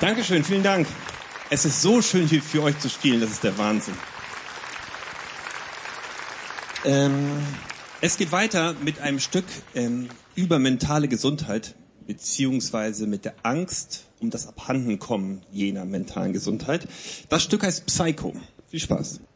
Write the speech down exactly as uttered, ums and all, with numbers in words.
Dankeschön, vielen Dank. Es ist so schön, hier für euch zu spielen, das ist der Wahnsinn. Ähm, es geht weiter mit einem Stück ähm, über mentale Gesundheit, beziehungsweise mit der Angst um das Abhandenkommen jener mentalen Gesundheit. Das Stück heißt Psycho. Viel Spaß.